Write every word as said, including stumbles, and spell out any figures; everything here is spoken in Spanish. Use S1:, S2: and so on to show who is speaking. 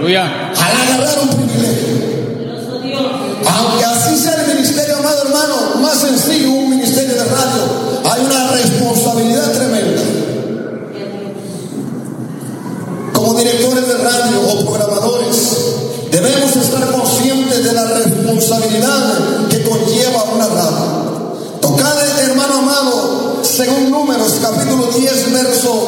S1: Aleluya.
S2: Al agarrar un privilegio. Aunque así sea el ministerio, amado hermano, más sencillo, un ministerio de radio, hay una responsabilidad tremenda. Como directores de radio o programadores, debemos estar conscientes de la responsabilidad que conlleva una radio. Tocad, hermano amado, según Números capítulo diez, verso